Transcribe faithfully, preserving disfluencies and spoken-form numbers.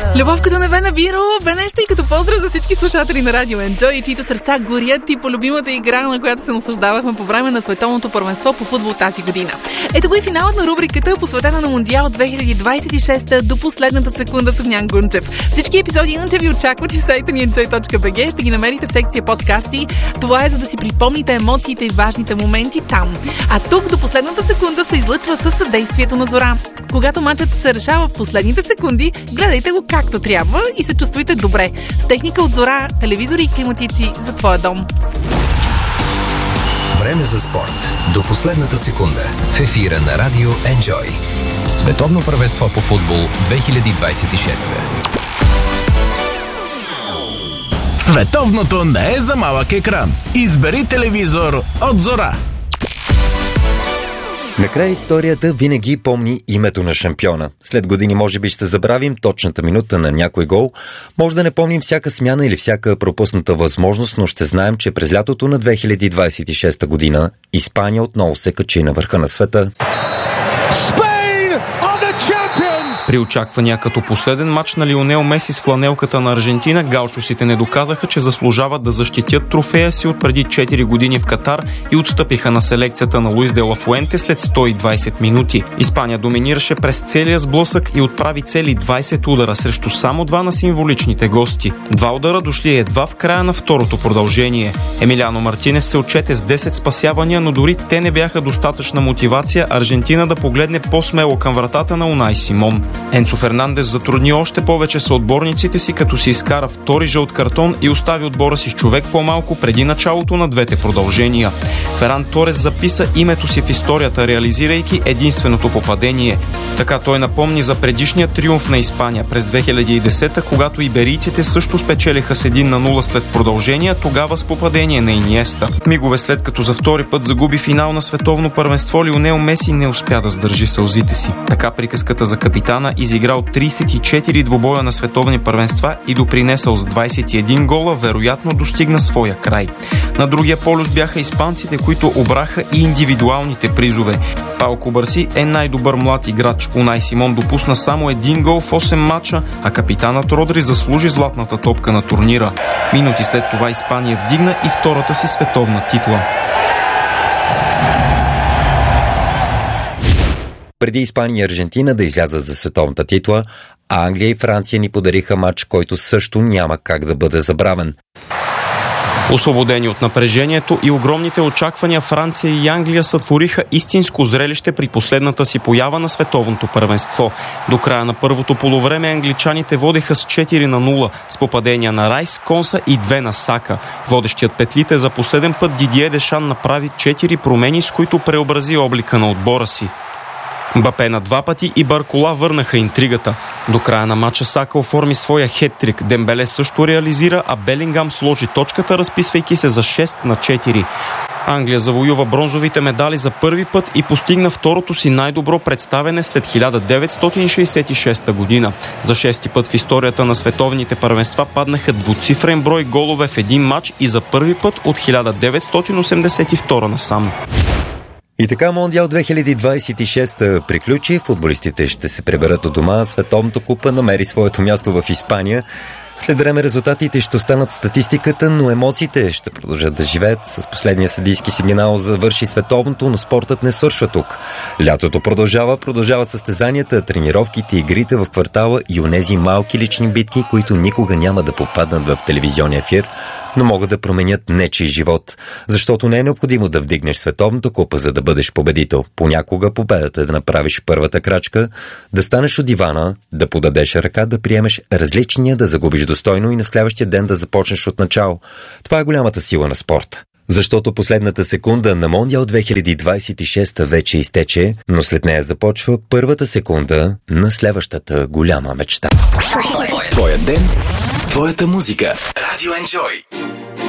Любов като невена биро, венеща и като поздрав за всички слушатели на Радио Enjoy, чието сърца горят и по любимата игра, на която се наслаждавахме по време на световното първенство по футбол тази година. Ето го и финалът на рубриката, посветена на Мондиал две хиляди двадесет и шеста до последната секунда с Огнян Гунчев. Всички епизоди иначе ви очакват и в сайта ни enjoy точка би джи. Ще ги намерите в секция подкасти. Това е за да си припомните емоциите и важните моменти там. А тук до последната секунда се излъчва със съдействието на Зора. Когато матчът се решава в последните секунди, гледайте го както трябва и се чувствайте добре. С техника от Зора, телевизори и климатици за твоя дом. Време за спорт. До последната секунда. В ефира на Радио Enjoy. Световно първенство по футбол две хиляди двадесет и шеста. Световното не е за малък екран. Избери телевизор от Зора. Накрая историята винаги помни името на шампиона. След години може би ще забравим точната минута на някой гол. Може да не помним всяка смяна или всяка пропусната възможност, но ще знаем, че през лятото на две хиляди двадесет и шеста година Испания отново се качи на върха на света. При очаквания като последен матч на Лионел Меси с фланелката на Аржентина, галчосите не доказаха, че заслужават да защитят трофея си от преди четири години в Катар и отстъпиха на селекцията на Луис де ла Фуенте след сто и двадесет минути. Испания доминираше през целия сблъсък и отправи цели двадесет удара срещу само два на символичните гости. Два удара дошли едва в края на второто продължение. Емилиано Мартинес се отчете с десет спасявания, но дори те не бяха достатъчна мотивация Аржентина да погледне по-смело към вратата на Унай Симон. Енцо Фернандес затрудни още повече съотборниците си, като си изкара втори жълт картон и остави отбора си с човек по-малко преди началото на двете продължения. Феран Торес записа името си в историята, реализирайки единственото попадение. Така той напомни за предишния триумф на Испания през две хиляди и десета, когато иберийците също спечелиха с един на нула след продължения, тогава с попадение на Иниеста. Мигове след като за втори път загуби финал на световно първенство, Лионел Меси не успя да сдържи сълзите си. Така приказката за капитана, изиграл тридесет и четири двубоя на световни първенства и допринесъл с двадесет и един гола, вероятно достигна своя край. На другия полюс бяха испанците, които обраха и индивидуалните призове. Пау Кубарси е най-добър млад играч. Унай Симон допусна само един гол в осем мача, а капитанът Родри заслужи златната топка на турнира. Минути след това Испания вдигна и втората си световна титла. Преди Испания и Аржентина да излязат за световната титла, Англия и Франция ни подариха матч, който също няма как да бъде забравен. Освободени от напрежението и огромните очаквания, Франция и Англия сътвориха истинско зрелище при последната си поява на световното първенство. До края на първото полувреме англичаните водеха с четири на нула с попадения на Райс, Конса и две на Сака. Водещият петлите за последен път Дидие Дешан направи четири промени, с които преобрази облика на отбора си. Мбапе на два пъти и Баркола върнаха интригата. До края на матча Сака оформи своя хеттрик. Дембеле също реализира, а Белингам сложи точката, разписвайки се за шест на четири. Англия завоюва бронзовите медали за първи път и постигна второто си най-добро представяне след хиляда деветстотин шейсет и шеста година. За шести път в историята на световните първенства паднаха двуцифрен брой голове в един матч и за първи път от хиляда деветстотин осемдесет и втора насам. И така Мондиал две хиляди двадесет и шеста приключи, футболистите ще се приберат от дома, световната купа намери своето място в Испания. След време резултатите ще останат статистиката, но емоциите ще продължат да живеят. С последния съдийски сигнал завърши световното, но спортът не свършва тук. Лятото продължава, продължават състезанията, тренировките, игрите в квартала и онези малки лични битки, които никога няма да попаднат в телевизионния ефир, но могат да променят нечий живот. Защото не е необходимо да вдигнеш световната купа, за да бъдеш победител. Понякога победата е да направиш първата крачка, да станеш от дивана, да подадеш ръка, да приемеш различния, да загубиш достойно и на следващия ден да започнеш от начало. Това е голямата сила на спорт. Защото последната секунда на Мондиал две хиляди двадесет и шеста вече изтече, но след нея започва първата секунда на следващата голяма мечта. Твоя ден, твоята музика. Радио Enjoy.